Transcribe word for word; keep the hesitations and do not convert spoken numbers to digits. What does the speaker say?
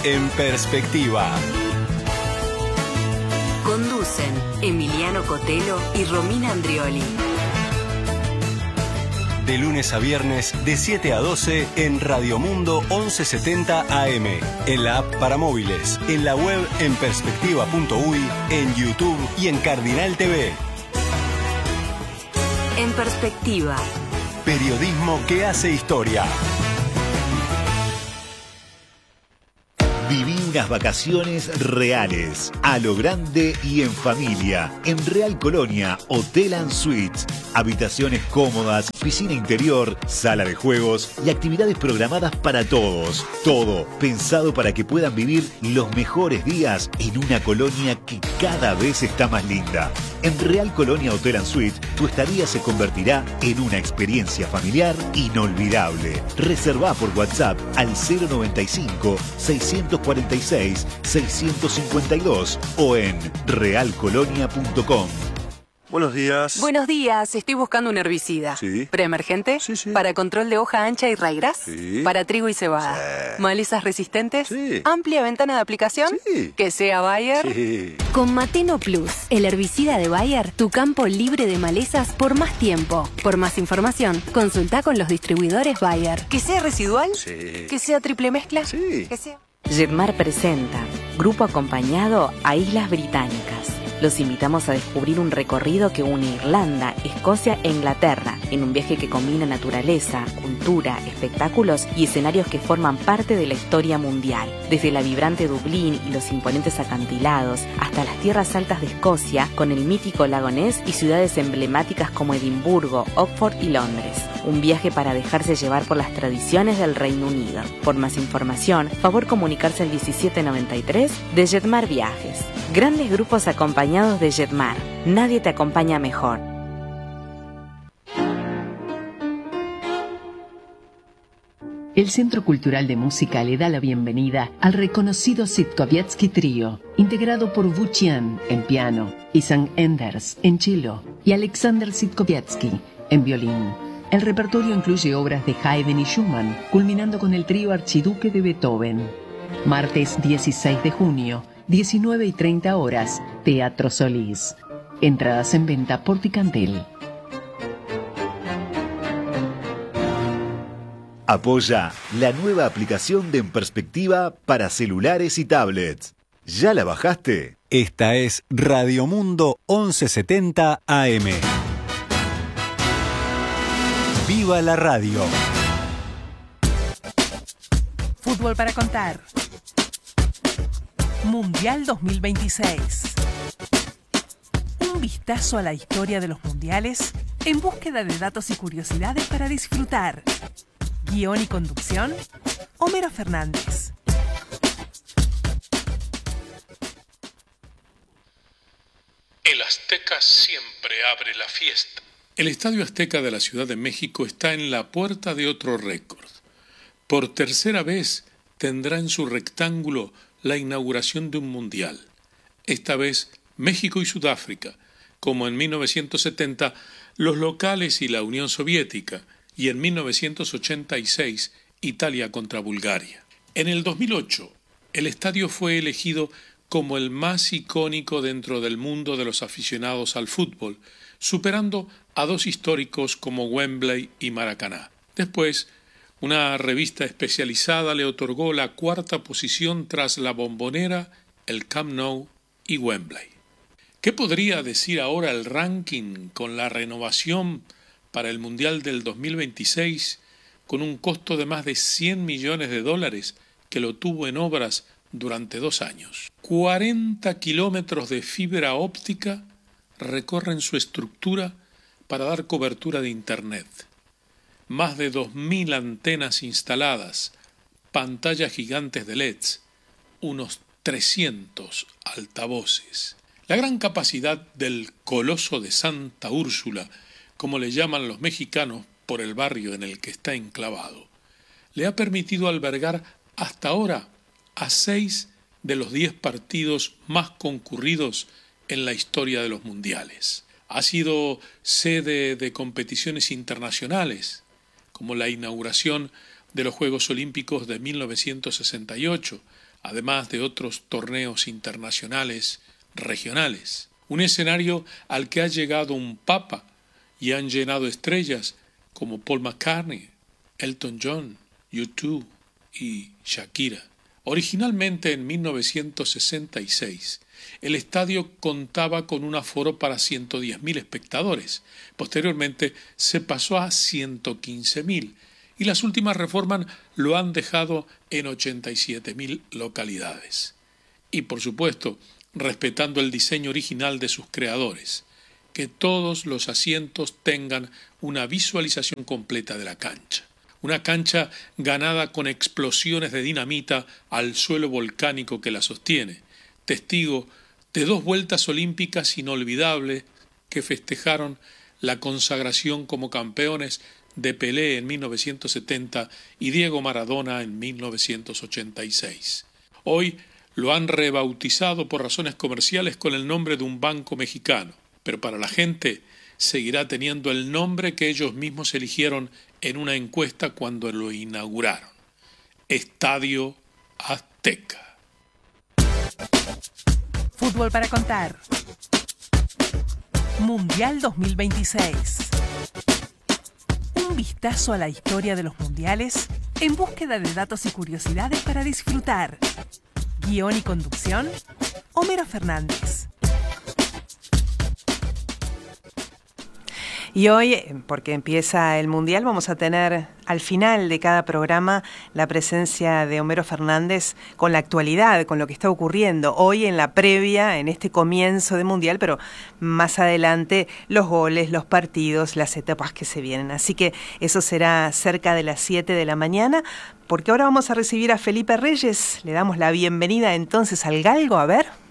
En Perspectiva. Conducen Emiliano Cotelo y Romina Andrioli. De lunes a viernes, de siete a doce, en Radio Mundo once setenta A M, en la app para móviles, en la web en perspectiva punto uy, en YouTube y en Cardinal T V. En Perspectiva. Periodismo que hace historia. Viví unas vacaciones reales, a lo grande y en familia, en Real Colonia, Hotel and Suites. Habitaciones cómodas, piscina interior, sala de juegos y actividades programadas para todos. Todo pensado para que puedan vivir los mejores días en una colonia que cada vez está más linda. En Real Colonia Hotel and Suites, tu estadía se convertirá en una experiencia familiar inolvidable. Reservá por WhatsApp al cero noventa y cinco, seiscientos cuarenta y seis, seiscientos cincuenta y dos o en real colonia punto com. Buenos días. Buenos días, estoy buscando un herbicida. Sí. ¿Preemergente? Sí, sí. ¿Para control de hoja ancha y raigras? Sí. ¿Para trigo y cebada? Sí. ¿Malezas resistentes? Sí. ¿Amplia ventana de aplicación? Sí. ¿Que sea Bayer? Sí. Con Mateno Plus, el herbicida de Bayer, tu campo libre de malezas por más tiempo. Por más información, consulta con los distribuidores Bayer. ¿Que sea residual? Sí. ¿Que sea triple mezcla? Sí. ¿Que sea... Jetmar presenta Grupo Acompañado a Islas Británicas. Los invitamos a descubrir un recorrido que une Irlanda, Escocia e Inglaterra, en un viaje que combina naturaleza, cultura, espectáculos y escenarios que forman parte de la historia mundial. Desde la vibrante Dublín y los imponentes acantilados, hasta las tierras altas de Escocia, con el mítico lago Ness y ciudades emblemáticas como Edimburgo, Oxford y Londres. Un viaje para dejarse llevar por las tradiciones del Reino Unido. Por más información, favor comunicarse al diecisiete noventa y tres de Jetmar Viajes. Grandes grupos acompañados de Jetmar. Nadie te acompaña mejor. El Centro Cultural de Música le da la bienvenida al reconocido Sitkowiecki Trío, integrado por Wu Qian en piano, Isan Enders en cello y Alexander Sitkowiecki en violín. El repertorio incluye obras de Haydn y Schumann, culminando con el trío Archiduque de Beethoven. Martes dieciséis de junio, diecinueve y treinta horas, Teatro Solís. Entradas en venta por Ticantel. Apoya la nueva aplicación de En Perspectiva para celulares y tablets. ¿Ya la bajaste? Esta es Radio Mundo once setenta A M. ¡Viva la radio! Fútbol para contar. Mundial dos mil veintiséis. Un vistazo a la historia de los mundiales en búsqueda de datos y curiosidades para disfrutar. Guión y conducción, Homero Fernández. El Azteca siempre abre la fiesta. El Estadio Azteca de la Ciudad de México está en la puerta de otro récord. Por tercera vez tendrá en su rectángulo la inauguración de un mundial. Esta vez México y Sudáfrica, como en mil novecientos setenta los locales y la Unión Soviética, y en mil novecientos ochenta y seis Italia contra Bulgaria. En el dos mil ocho, el estadio fue elegido como el más icónico dentro del mundo de los aficionados al fútbol, superando a dos históricos como Wembley y Maracaná. Después, una revista especializada le otorgó la cuarta posición tras la Bombonera, el Camp Nou y Wembley. ¿Qué podría decir ahora el ranking con la renovación para el Mundial del dos mil veintiséis con un costo de más de cien millones de dólares que lo tuvo en obras durante dos años? cuarenta kilómetros de fibra óptica recorren su estructura para dar cobertura de Internet. Más de dos mil antenas instaladas, pantallas gigantes de L E Ds, unos trescientos altavoces. La gran capacidad del Coloso de Santa Úrsula, como le llaman los mexicanos por el barrio en el que está enclavado, le ha permitido albergar hasta ahora a seis de los diez partidos más concurridos en la historia de los mundiales. Ha sido sede de competiciones internacionales, como la inauguración de los Juegos Olímpicos de mil novecientos sesenta y ocho, además de otros torneos internacionales regionales. Un escenario al que ha llegado un papa y han llenado estrellas como Paul McCartney, Elton John, U dos y Shakira. Originalmente en mil novecientos sesenta y seis, el estadio contaba con un aforo para ciento diez mil espectadores. Posteriormente se pasó a ciento quince mil y las últimas reformas lo han dejado en ochenta y siete mil localidades. Y por supuesto, respetando el diseño original de sus creadores, que todos los asientos tengan una visualización completa de la cancha. Una cancha ganada con explosiones de dinamita al suelo volcánico que la sostiene, testigo de dos vueltas olímpicas inolvidables que festejaron la consagración como campeones de Pelé en mil novecientos setenta y Diego Maradona en mil novecientos ochenta y seis. Hoy lo han rebautizado por razones comerciales con el nombre de un banco mexicano, pero para la gente seguirá teniendo el nombre que ellos mismos eligieron en una encuesta cuando lo inauguraron: Estadio Azteca. Fútbol para contar. Mundial dos mil veintiséis. Un vistazo a la historia de los mundiales en búsqueda de datos y curiosidades para disfrutar. Guión y conducción, Homero Fernández. Y hoy, porque empieza el Mundial, vamos a tener al final de cada programa la presencia de Homero Fernández con la actualidad, con lo que está ocurriendo hoy en la previa, en este comienzo de Mundial, pero más adelante los goles, los partidos, las etapas que se vienen. Así que eso será cerca de las siete de la mañana, porque ahora vamos a recibir a Felipe Reyes. Le damos la bienvenida entonces al Galgo, a ver.